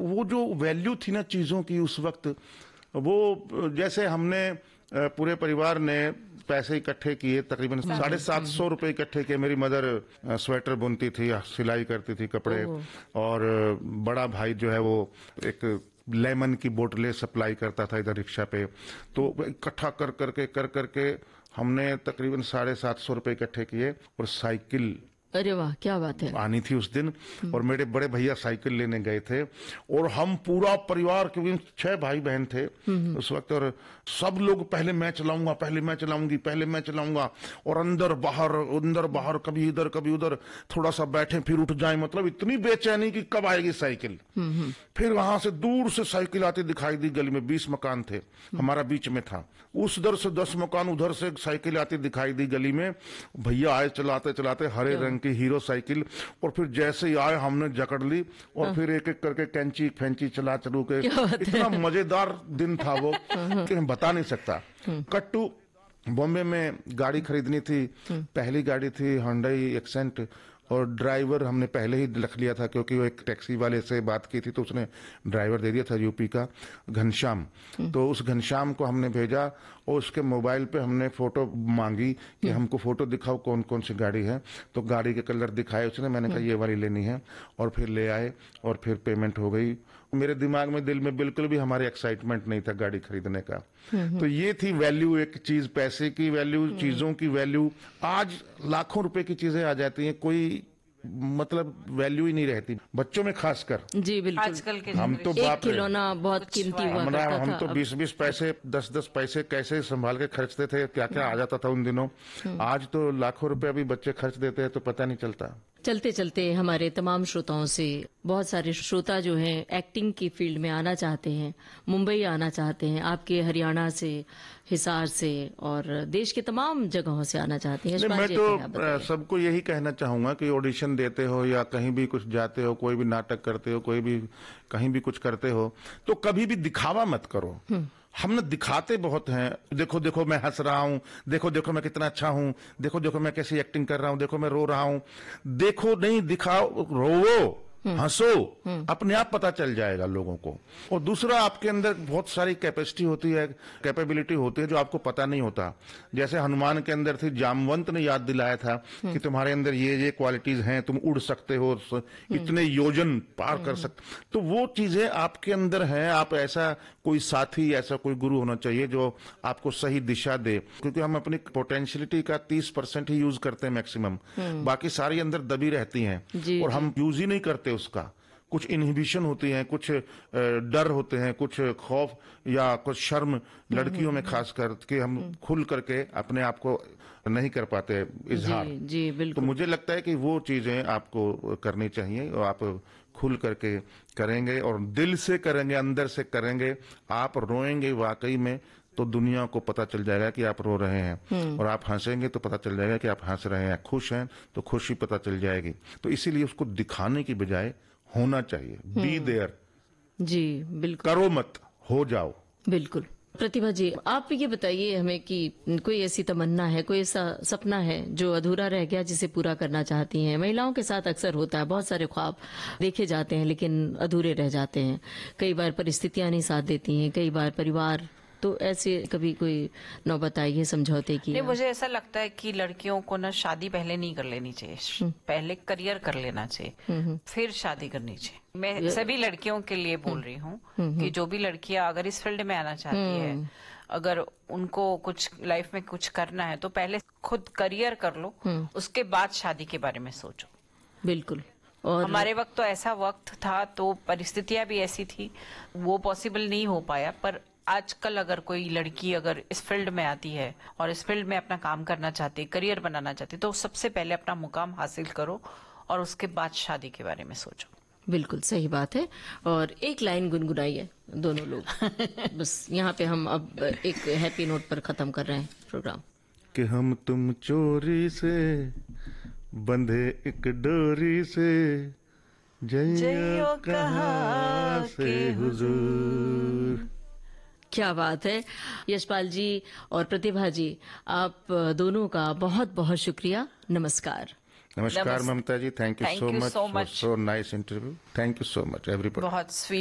वो जो वैल्यू थी ना चीज़ों की उस वक्त, वो जैसे हमने पूरे परिवार ने पैसे इकट्ठे किए, तकरीबन 750 रुपए इकट्ठे किए। मेरी मदर स्वेटर बुनती थी, सिलाई करती थी कपड़े, और बड़ा भाई जो है वो एक लेमन की बोतलें सप्लाई करता था इधर रिक्शा पे। तो इकट्ठा कर करके हमने तकरीबन 750 रुपए इकट्ठे किए, और साइकिल, अरे वाह क्या बात है, आनी थी उस दिन। और मेरे बड़े भैया साइकिल लेने गए थे, और हम पूरा परिवार, क्योंकि 6 भाई बहन थे उस वक्त, और सब लोग पहले मैं चलाऊंगा, पहले मैं चलाऊंगी, पहले मैं चलाऊंगा, और अंदर बाहर, कभी इधर कभी उधर, थोड़ा सा बैठे फिर उठ जाए, मतलब इतनी बेचैनी कि कब आएगी साइकिल। फिर वहां से दूर से साइकिल आती दिखाई दी गली में, 20 मकान थे, हमारा बीच में था, उस दर से 10 मकान, उधर से साइकिल आती दिखाई दी गली में। भैया आए चलाते चलाते, हरे रंग की हीरो साइकिल, और फिर जैसे ही आए हमने जकड़ ली, और फिर एक एक करके कैंची फेंची चला चलू के। इतना मजेदार दिन था वो कि मैं बता नहीं सकता। कट्टू बॉम्बे में गाड़ी खरीदनी थी, पहली गाड़ी थी हुंडई एक्सेंट, और ड्राइवर हमने पहले ही रख लिया था, क्योंकि वो एक टैक्सी वाले से बात की थी तो उसने ड्राइवर दे दिया था, यूपी का घनश्याम। तो उस घनश्याम को हमने भेजा, और उसके मोबाइल पे हमने फोटो मांगी कि हमको फोटो दिखाओ कौन कौन सी गाड़ी है। तो गाड़ी के कलर दिखाए उसने, मैंने कहा ये वाली लेनी है, और फिर ले आए, और फिर पेमेंट हो गई। मेरे दिमाग में, दिल में बिल्कुल भी हमारे एक्साइटमेंट नहीं था गाड़ी खरीदने का। तो ये थी वैल्यू, एक चीज, पैसे की वैल्यू, चीजों की वैल्यू। आज लाखों रुपए की चीजें आ जाती हैं, कोई मतलब वैल्यू ही नहीं रहती, बच्चों में खासकर। जी बिल्कुल, आजकल के हम तो एक खिलौना बहुत कीमती हुआ करता था। हम तो 20-20 पैसे, 10-10 पैसे कैसे संभाल के खर्चते थे, क्या क्या आ जाता था उन दिनों। आज तो लाखों रुपए भी बच्चे खर्च देते हैं तो पता नहीं चलता। चलते चलते हमारे तमाम श्रोताओं से, बहुत सारे श्रोता जो हैं एक्टिंग की फील्ड में आना चाहते हैं, मुंबई आना चाहते हैं, आपके हरियाणा से, हिसार से, और देश के तमाम जगहों से आना चाहते हैं। मैं तो सबको यही कहना चाहूंगा कि ऑडिशन देते हो या कहीं भी कुछ जाते हो, कोई भी नाटक करते हो, कोई भी कहीं भी कुछ करते हो, तो कभी भी दिखावा मत करो। हम ना दिखाते बहुत हैं, देखो देखो मैं हंस रहा हूं, देखो देखो मैं कितना अच्छा हूं, देखो देखो मैं कैसी एक्टिंग कर रहा हूं, देखो मैं रो रहा हूं। देखो नहीं, दिखाओ, रोवो, हंसो, अपने आप पता चल जाएगा लोगों को। और दूसरा, आपके अंदर बहुत सारी कैपेसिटी होती है, कैपेबिलिटी होती है जो आपको पता नहीं होता। जैसे हनुमान के अंदर थी, जामवंत ने याद दिलाया था कि तुम्हारे अंदर ये क्वालिटीज हैं, तुम उड़ सकते हो, इतने योजन पार कर सकते। तो वो चीजें आपके अंदर हैं। आप ऐसा कोई साथी, ऐसा कोई गुरु होना चाहिए जो आपको सही दिशा दे, क्योंकि हम अपनी पोटेंशियलिटी का 30% ही यूज करते हैं मैक्सिमम, बाकी सारी अंदर दबी रहती हैं और हम यूज ही नहीं करते उसका। कुछ इनहिबिशन होती है, कुछ डर होते हैं, कुछ खौफ या कुछ शर्म, लड़कियों में खास कर के हम खुल करके अपने आप को नहीं कर पाते इजहार। जी बिल्कुल। तो मुझे लगता है कि वो चीजें आपको करनी चाहिए, और आप खुल करके करेंगे और दिल से करेंगे, अंदर से करेंगे, आप रोएंगे वाकई में तो दुनिया को पता चल जाएगा कि आप रो रहे हैं, और आप हंसेंगे तो पता चल जाएगा कि आप हंस रहे हैं, खुश हैं तो खुशी पता चल जाएगी। तो इसीलिए उसको दिखाने की बजाय होना चाहिए, बी देयर। जी बिल्कुल, करो मत, हो जाओ। बिल्कुल। प्रतिभा जी, आप ये बताइए हमें कि कोई ऐसी तमन्ना है, कोई ऐसा सपना है जो अधूरा रह गया जिसे पूरा करना चाहती हैं? महिलाओं के साथ अक्सर होता है, बहुत सारे ख्वाब देखे जाते हैं लेकिन अधूरे रह जाते हैं। कई बार परिस्थितियां नहीं साथ देती हैं, कई बार परिवार, तो ऐसे कभी कोई नौबत आई है समझौते की? नहीं, मुझे ऐसा लगता है कि लड़कियों को ना शादी पहले नहीं कर लेनी चाहिए, पहले करियर कर लेना चाहिए, फिर शादी करनी चाहिए। मैं सभी लड़कियों के लिए बोल रही हूँ कि जो भी लड़कियां अगर इस फील्ड में आना चाहती है, अगर उनको कुछ लाइफ में कुछ करना है तो पहले खुद करियर कर लो, उसके बाद शादी के बारे में सोचो। बिल्कुल। और हमारे वक्त तो ऐसा वक्त था, तो परिस्थितियां भी ऐसी थी, वो पॉसिबल नहीं हो पाया। पर आजकल अगर कोई लड़की अगर इस फील्ड में आती है और इस फील्ड में अपना काम करना चाहती है, करियर बनाना चाहती है, तो सबसे पहले अपना मुकाम हासिल करो और उसके बाद शादी के बारे में सोचो। बिल्कुल सही बात है। और एक लाइन गुनगुनाइए दोनों लोग बस यहाँ पे हम अब एक हैप्पी नोट पर खत्म कर रहे हैं प्रोग्राम। कि हम तुम चोरी से बंधे एक डोरी से, जइयो कहाँ से हुजूर। क्या बात है यशपाल जी और प्रतिभा जी, आप दोनों का बहुत बहुत शुक्रिया। नमस्कार। नमस्कार ममता जी, thank you so much, so nice interview, thank you so much everybody. बहुत स्वीट।